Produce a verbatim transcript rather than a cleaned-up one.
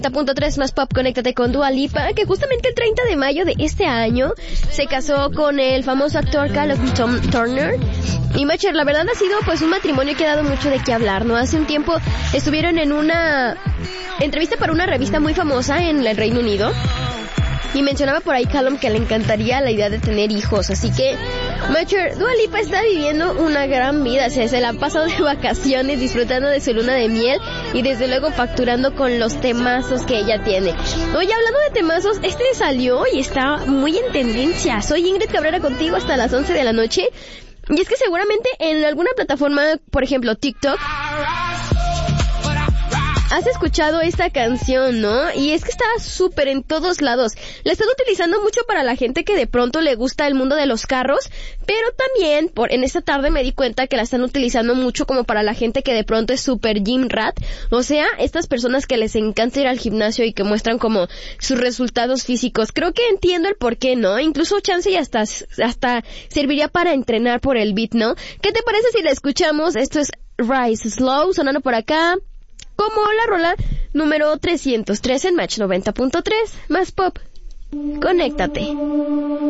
punto tres más pop, conéctate con Dua Lipa, que justamente el treinta de mayo de este año se casó con el famoso actor Callum Tom Turner. Y Macher, la verdad ha sido pues un matrimonio que ha dado mucho de qué hablar, ¿no? Hace un tiempo estuvieron en una entrevista para una revista muy famosa en el Reino Unido. Y mencionaba por ahí Callum que le encantaría la idea de tener hijos. Así que, Macher, Dua Lipa está viviendo una gran vida. O sea, se la ha pasado de vacaciones, disfrutando de su luna de miel y desde luego facturando con los temazos que ella tiene. Oye, hablando de temazos, este salió y está muy en tendencia. Soy Ingrid Cabrera contigo hasta las once de la noche. Y es que seguramente en alguna plataforma, por ejemplo TikTok, has escuchado esta canción, ¿no? Y es que está súper en todos lados. La están utilizando mucho para la gente que de pronto le gusta el mundo de los carros, pero también por en esta tarde me di cuenta que la están utilizando mucho como para la gente que de pronto es súper gym rat. O sea, estas personas que les encanta ir al gimnasio y que muestran como sus resultados físicos. Creo que entiendo el por qué, ¿no? Incluso chance y hasta, hasta serviría para entrenar por el beat, ¿no? ¿Qué te parece si la escuchamos? Esto es Rise Slow, sonando por acá como la rola número trescientos tres en Match noventa punto tres, más pop. Conéctate.